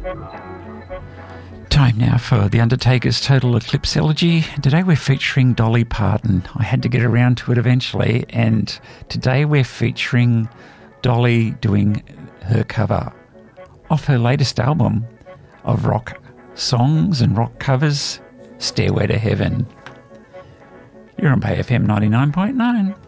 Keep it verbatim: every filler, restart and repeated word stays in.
Time now for The Undertaker's Total Eclipse Elegy. Today we're featuring Dolly Parton. I had to get around to it eventually, and today we're featuring Dolly doing her cover off her latest album of rock songs and rock covers, Stairway to Heaven. You're on Bay F M ninety-nine point nine.